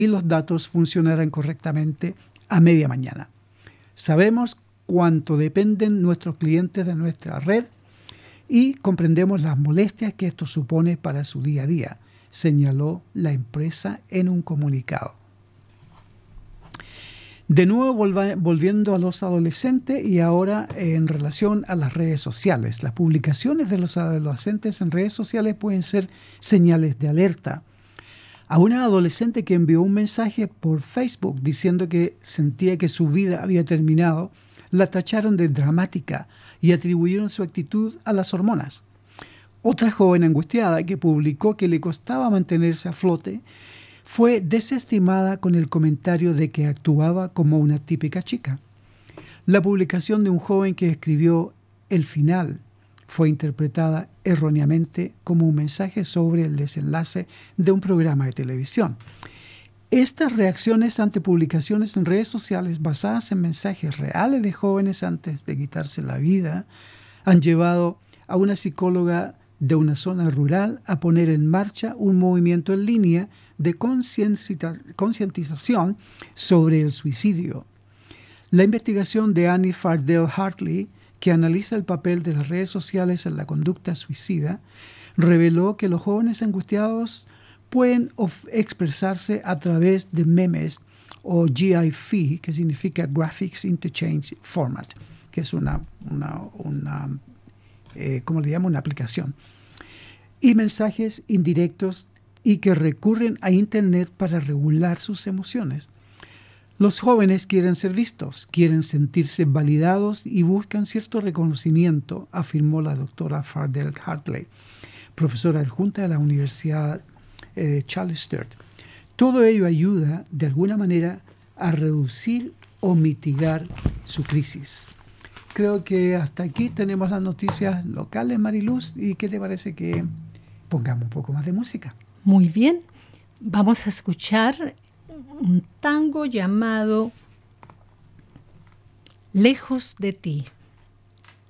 y los datos funcionarán correctamente a media mañana. Sabemos cuánto dependen nuestros clientes de nuestra red y comprendemos las molestias que esto supone para su día a día, señaló la empresa en un comunicado. De nuevo, volviendo a los adolescentes y ahora en relación a las redes sociales. Las publicaciones de los adolescentes en redes sociales pueden ser señales de alerta. A una adolescente que envió un mensaje por Facebook diciendo que sentía que su vida había terminado, la tacharon de dramática y atribuyeron su actitud a las hormonas. Otra joven angustiada que publicó que le costaba mantenerse a flote fue desestimada con el comentario de que actuaba como una típica chica. La publicación de un joven que escribió el final fue interpretada erróneamente como un mensaje sobre el desenlace de un programa de televisión. Estas reacciones ante publicaciones en redes sociales basadas en mensajes reales de jóvenes antes de quitarse la vida han llevado a una psicóloga de una zona rural a poner en marcha un movimiento en línea de concientización sobre el suicidio. La investigación de Annie Fardell Hartley, que analiza el papel de las redes sociales en la conducta suicida, reveló que los jóvenes angustiados pueden expresarse a través de memes o GIF, que significa Graphics Interchange Format, que es una aplicación, y mensajes indirectos y que recurren a Internet para regular sus emociones. Los jóvenes quieren ser vistos, quieren sentirse validados y buscan cierto reconocimiento, afirmó la doctora Fardell Hartley, profesora adjunta de la Universidad de Charles Sturt. Todo ello ayuda, de alguna manera, a reducir o mitigar su crisis. Creo que hasta aquí tenemos las noticias locales, Mariluz, y ¿qué te parece que pongamos un poco más de música? Muy bien, vamos a escuchar un tango llamado Lejos de ti.